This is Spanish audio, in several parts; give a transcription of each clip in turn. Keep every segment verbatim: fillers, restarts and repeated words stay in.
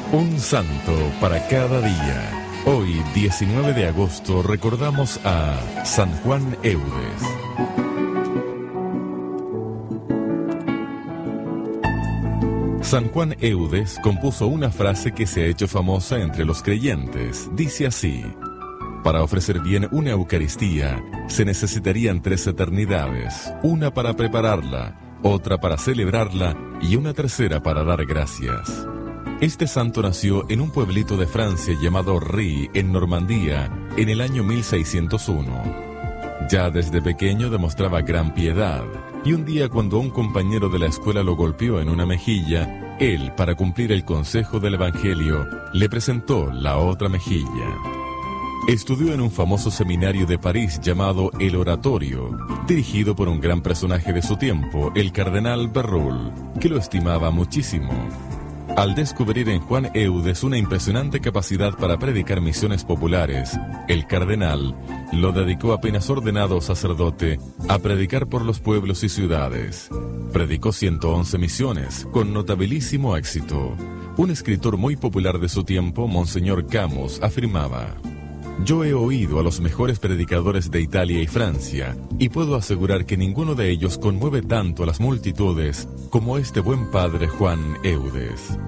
Un santo para cada día. Hoy, diecinueve de agosto, recordamos a San Juan Eudes. San Juan Eudes compuso una frase que se ha hecho famosa entre los creyentes. Dice así: para ofrecer bien una Eucaristía, se necesitarían tres eternidades, una para prepararla, otra para celebrarla y una tercera para dar gracias. Este santo nació en un pueblito de Francia llamado Rie, en Normandía, en el año mil seiscientos uno. Ya desde pequeño demostraba gran piedad, y un día cuando un compañero de la escuela lo golpeó en una mejilla, él, para cumplir el consejo del Evangelio, le presentó la otra mejilla. Estudió en un famoso seminario de París llamado El Oratorio, dirigido por un gran personaje de su tiempo, el cardenal Bérulle, que lo estimaba muchísimo. Al descubrir en Juan Eudes una impresionante capacidad para predicar misiones populares, el cardenal lo dedicó apenas ordenado sacerdote a predicar por los pueblos y ciudades. Predicó ciento once misiones, con notabilísimo éxito. Un escritor muy popular de su tiempo, Monseñor Camus, afirmaba: yo he oído a los mejores predicadores de Italia y Francia, y puedo asegurar que ninguno de ellos conmueve tanto a las multitudes como este buen padre Juan Eudes.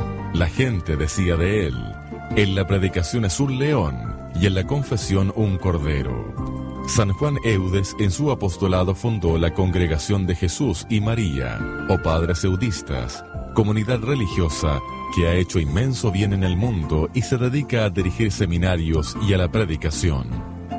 La gente decía de él: en la predicación es un león, y en la confesión un cordero. San Juan Eudes en su apostolado fundó la Congregación de Jesús y María, o Padres Eudistas, comunidad religiosa que ha hecho inmenso bien en el mundo y se dedica a dirigir seminarios y a la predicación.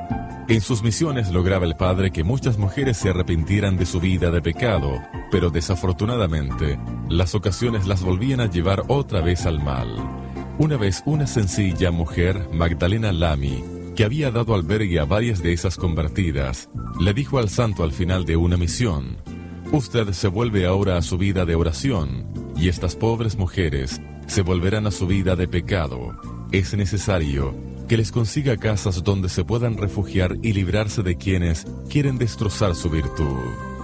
En sus misiones lograba el padre que muchas mujeres se arrepintieran de su vida de pecado, pero desafortunadamente, las ocasiones las volvían a llevar otra vez al mal. Una vez una sencilla mujer, Magdalena Lamy, que había dado albergue a varias de esas convertidas, le dijo al santo al final de una misión: usted se vuelve ahora a su vida de oración, y estas pobres mujeres se volverán a su vida de pecado. Es necesario que les consiga casas donde se puedan refugiar y librarse de quienes quieren destrozar su virtud.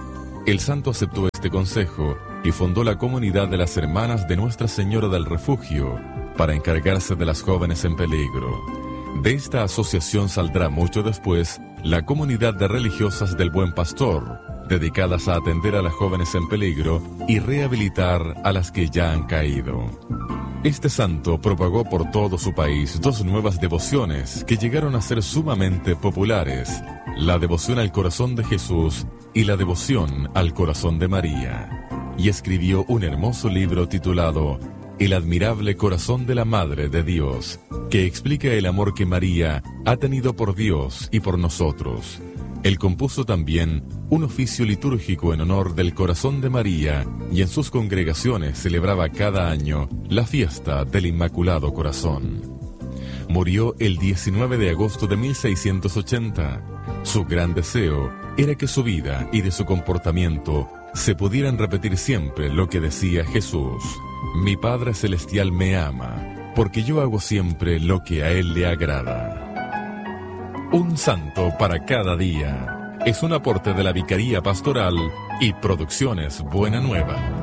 El santo aceptó este consejo y fundó la comunidad de las Hermanas de Nuestra Señora del Refugio para encargarse de las jóvenes en peligro. De esta asociación saldrá mucho después la comunidad de religiosas del Buen Pastor, dedicadas a atender a las jóvenes en peligro y rehabilitar a las que ya han caído. Este santo propagó por todo su país dos nuevas devociones que llegaron a ser sumamente populares: la devoción al corazón de Jesús y la devoción al corazón de María. Y escribió un hermoso libro titulado El admirable corazón de la Madre de Dios, que explica el amor que María ha tenido por Dios y por nosotros. Él compuso también un oficio litúrgico en honor del corazón de María, y en sus congregaciones celebraba cada año la fiesta del Inmaculado Corazón. Murió el diecinueve de agosto de mil seiscientos ochenta. Su gran deseo era que su vida y de su comportamiento se pudieran repetir siempre lo que decía Jesús: mi Padre Celestial me ama, porque yo hago siempre lo que a Él le agrada. Un santo para cada día es un aporte de la Vicaría Pastoral y Producciones Buena Nueva.